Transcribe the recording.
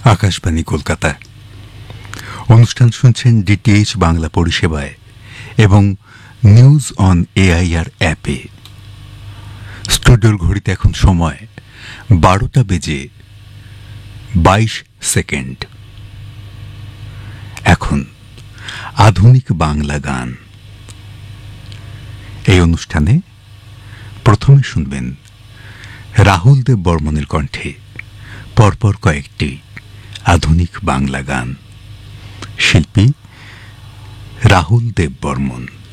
আকাশবাণী কলকাতা। অনুষ্ঠান শুনছেন ডিটিএইচ বাংলা পরিষেবায় এবং নিউজ অন এআইআর অ্যাপে। স্টুডিওর ঘড়িতে এখন সময় 12টা বেজে 22 সেকেন্ড। এখন আধুনিক বাংলা গান। এই অনুষ্ঠানে প্রথমে শুনবেন রাহুল দেব বর্মনের কণ্ঠে পরপর কয়েকটি আধুনিক বাংলা গান। শিল্পী রাহুল দেব বর্মন।